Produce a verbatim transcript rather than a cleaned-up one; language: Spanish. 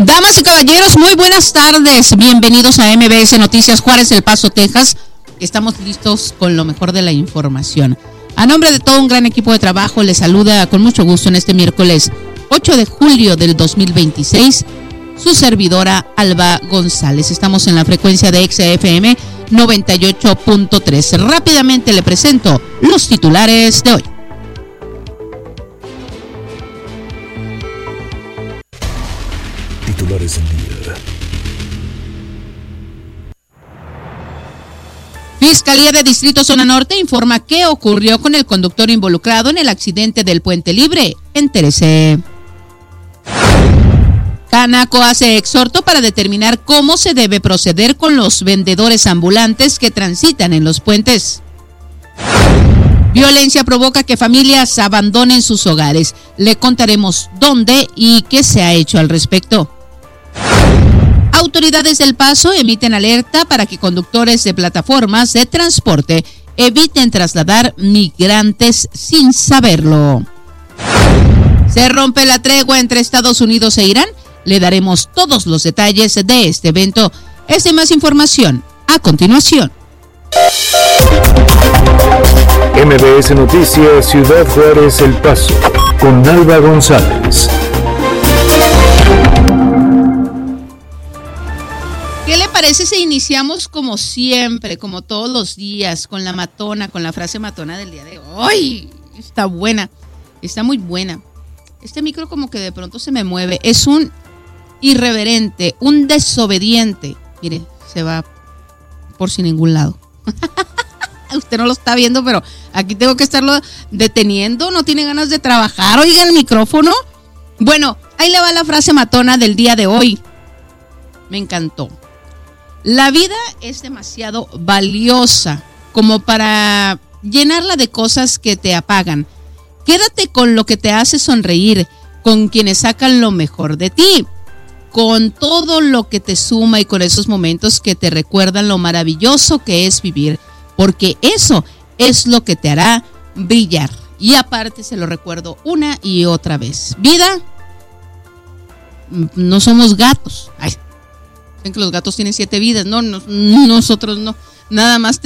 Damas y caballeros, muy buenas tardes. Bienvenidos a M B S Noticias Juárez, El Paso, Texas. Estamos listos con lo mejor de la información. A nombre de todo un gran equipo de trabajo, les saluda con mucho gusto en este miércoles ocho de julio del dos mil veintiséis, su servidora Alba González. Estamos en la frecuencia de X F M noventa y ocho punto tres. Rápidamente le presento los titulares de hoy. Titulares del día. Fiscalía de Distrito Zona Norte informa qué ocurrió con el conductor involucrado en el accidente del Puente Libre. Entérese. Canaco hace exhorto para determinar cómo se debe proceder con los vendedores ambulantes que transitan en los puentes. Violencia provoca que familias abandonen sus hogares. Le contaremos dónde y qué se ha hecho al respecto. Autoridades del Paso emiten alerta para que conductores de plataformas de transporte eviten trasladar migrantes sin saberlo. Se rompe la tregua entre Estados Unidos e Irán. Le daremos todos los detalles de este evento. Esta y más información a continuación. M B S Noticias Ciudad Juárez, El Paso, con Alba González. ¿Qué le parece si iniciamos como siempre, como todos los días, con la matona, con la frase matona del día de hoy? Está buena, está muy buena. Este micro como que de pronto se me mueve. Es un irreverente, un desobediente. Mire, se va por sin ningún lado. Usted no lo está viendo, pero aquí tengo que estarlo deteniendo. No tiene ganas de trabajar. Oiga el micrófono. Bueno, ahí le va la frase matona del día de hoy. Me encantó. La vida es demasiado valiosa como para llenarla de cosas que te apagan. Quédate con lo que te hace sonreír, con quienes sacan lo mejor de ti, con todo lo que te suma y con esos momentos que te recuerdan lo maravilloso que es vivir, porque eso es lo que te hará brillar. Y aparte se lo recuerdo una y otra vez. Vida, no somos gatos. Ay, que los gatos tienen siete vidas, no, no, nosotros no, nada más